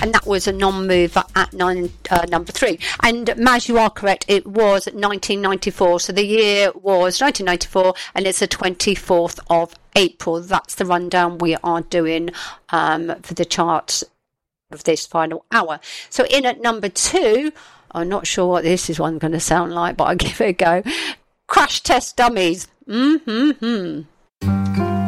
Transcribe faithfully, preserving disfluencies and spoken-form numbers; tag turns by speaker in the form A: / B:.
A: and that was a non-mover at nine, uh, number three. And Maz, you are correct, it was nineteen ninety-four, so the year was nineteen ninety-four, and it's the twenty-fourth of April. That's the rundown we are doing um, for the charts of this final hour. So in at number two, I'm not sure what this is one going to sound like, but I'll give it a go. Crash Test Dummies. Mm-hmm.